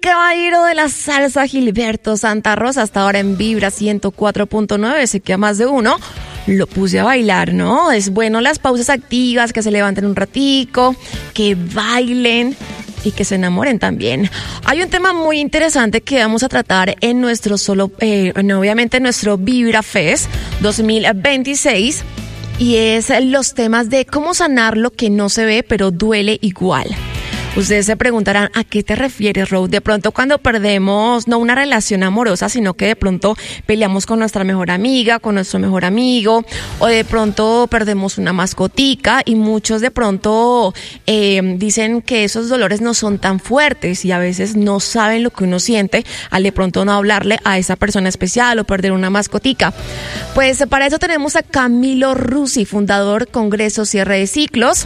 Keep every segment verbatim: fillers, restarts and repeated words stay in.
caballero de la salsa, Gilberto Santa Rosa, hasta ahora en Vibra ciento cuatro punto nueve, sé que a más de uno lo puse a bailar, ¿no? Es bueno las pausas activas, que se levanten un ratico, que bailen y que se enamoren también. Hay un tema muy interesante que vamos a tratar en nuestro solo, eh, obviamente en nuestro Vibra Fest dos mil veintiséis, y es los temas de cómo sanar lo que no se ve pero duele igual. Ustedes se preguntarán, ¿a qué te refieres, Ro? De pronto cuando perdemos, no una relación amorosa, sino que de pronto peleamos con nuestra mejor amiga, con nuestro mejor amigo, o de pronto perdemos una mascotica, y muchos de pronto eh, dicen que esos dolores no son tan fuertes y a veces no saben lo que uno siente al de pronto no hablarle a esa persona especial o perder una mascotica. Pues para eso tenemos a Camilo Rusi, fundador Congreso Cierre de Ciclos.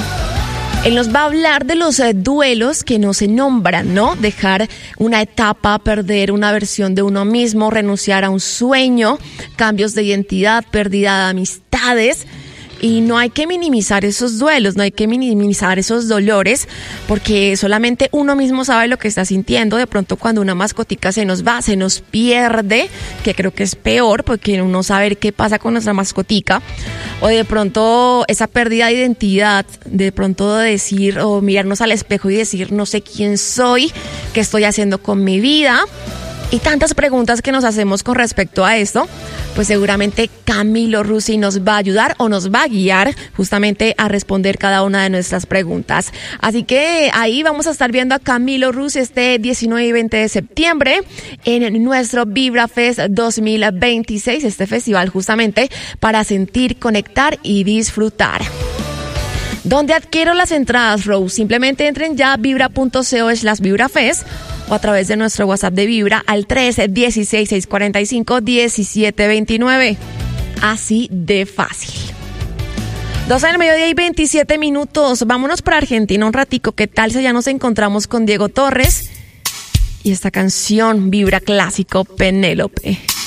Él nos va a hablar de los eh, duelos que no se nombran, ¿no? Dejar una etapa, perder una versión de uno mismo, renunciar a un sueño, cambios de identidad, pérdida de amistades. Y no hay que minimizar esos duelos, no hay que minimizar esos dolores, porque solamente uno mismo sabe lo que está sintiendo. De pronto cuando una mascotica se nos va, se nos pierde, que creo que es peor, porque uno sabe qué pasa con nuestra mascotica. O de pronto esa pérdida de identidad, de pronto decir o mirarnos al espejo y decir, no sé quién soy, qué estoy haciendo con mi vida. Y tantas preguntas que nos hacemos con respecto a esto, pues seguramente Camilo Rusi nos va a ayudar o nos va a guiar justamente a responder cada una de nuestras preguntas. Así que ahí vamos a estar viendo a Camilo Rusi este diecinueve y veinte de septiembre en nuestro Vibra Fest dos mil veintiséis, este festival justamente para sentir, conectar y disfrutar. ¿Dónde adquiero las entradas, Rose? Simplemente entren ya a vibra.co slash vibrafest o a través de nuestro WhatsApp de Vibra al trece dieciséis seiscientos cuarenta y cinco diecisiete veintinueve. Así de fácil. doce del mediodía y veintisiete minutos. Vámonos para Argentina un ratico. ¿Qué tal si ya nos encontramos con Diego Torres y esta canción Vibra clásico Penélope?